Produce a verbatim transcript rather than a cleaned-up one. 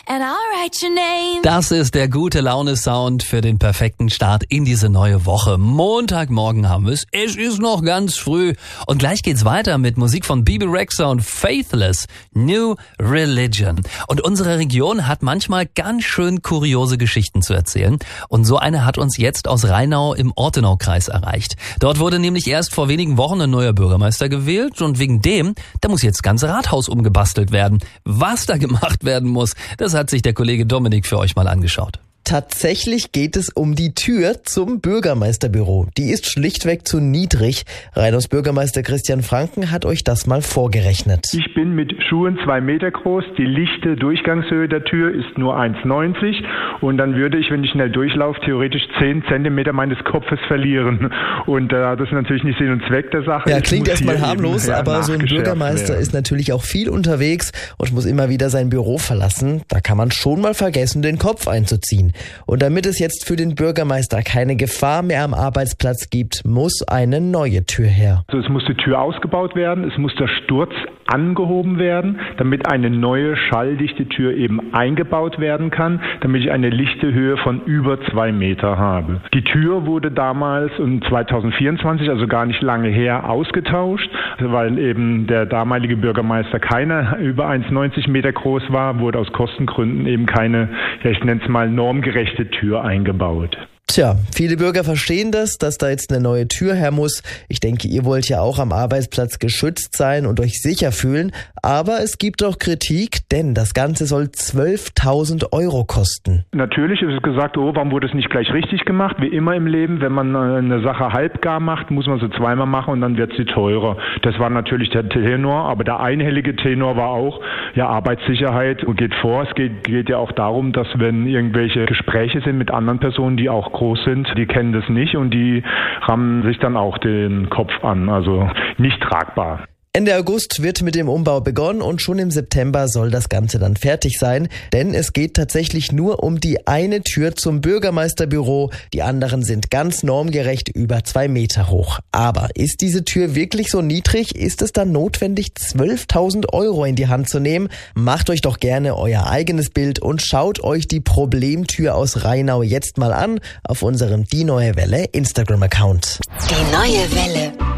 and I'll write your name. Das ist der gute Laune-Sound für den perfekten Start in diese neue Woche. Montagmorgen haben wir es. Es ist noch ganz früh. Und gleich geht's weiter mit Musik von Bebe Rexha und Faithless. New Religion. Und unsere Region hat manchmal ganz schön kuriose Geschichten zu erzählen. Und so eine hat uns jetzt aus Rheinau im Ortenaukreis erreicht. Dort wurde nämlich erst vor wenigen Wochen ein neuer Bürgermeister gewählt. Und wegen dem, da muss jetzt das ganze Rathaus umgebastelt werden. Was da gemacht werden muss, das hat sich der Kollege Dominik für euch mal angeschaut. Tatsächlich geht es um die Tür zum Bürgermeisterbüro. Die ist schlichtweg zu niedrig. Rheinaus Bürgermeister Christian Franken hat euch das mal vorgerechnet. Ich bin mit Schuhen zwei Meter groß. Die lichte Durchgangshöhe der Tür ist nur eins neunzig. Und dann würde ich, wenn ich schnell durchlaufe, theoretisch zehn Zentimeter meines Kopfes verlieren. Und äh, das ist natürlich nicht Sinn und Zweck der Sache. Ja, klingt erstmal harmlos, eben, ja, aber so ein Bürgermeister werden. Ist natürlich auch viel unterwegs und muss immer wieder sein Büro verlassen. Da kann man schon mal vergessen, den Kopf einzuziehen. Und damit es jetzt für den Bürgermeister keine Gefahr mehr am Arbeitsplatz gibt, muss eine neue Tür her. Also es muss die Tür ausgebaut werden, es muss der Sturz angehoben werden, damit eine neue schalldichte Tür eben eingebaut werden kann, damit ich eine lichte Höhe von über zwei Meter habe. Die Tür wurde damals in zwanzig vierundzwanzig, also gar nicht lange her, ausgetauscht, weil eben der damalige Bürgermeister keine über eins neunzig Meter groß war, wurde aus Kostengründen eben keine, ja ich nenne es mal normgerechte Tür eingebaut. Tja, viele Bürger verstehen das, dass da jetzt eine neue Tür her muss. Ich denke, ihr wollt ja auch am Arbeitsplatz geschützt sein und euch sicher fühlen. Aber es gibt auch Kritik, denn das Ganze soll zwölftausend Euro kosten. Natürlich ist es gesagt, oh, warum wurde es nicht gleich richtig gemacht? Wie immer im Leben, wenn man eine Sache halbgar macht, muss man sie zweimal machen und dann wird sie teurer. Das war natürlich der Tenor, aber der einhellige Tenor war auch, ja, Arbeitssicherheit geht vor. Es geht, geht ja auch darum, dass wenn irgendwelche Gespräche sind mit anderen Personen, die auch groß sind, die kennen das nicht und die rammen sich dann auch den Kopf an, also nicht tragbar. Ende August wird mit dem Umbau begonnen und schon im September soll das Ganze dann fertig sein, denn es geht tatsächlich nur um die eine Tür zum Bürgermeisterbüro. Die anderen sind ganz normgerecht über zwei Meter hoch. Aber ist diese Tür wirklich so niedrig? Ist es dann notwendig, zwölftausend Euro in die Hand zu nehmen? Macht euch doch gerne euer eigenes Bild und schaut euch die Problemtür aus Rheinau jetzt mal an auf unserem Die Neue Welle Instagram-Account. Die Neue Welle.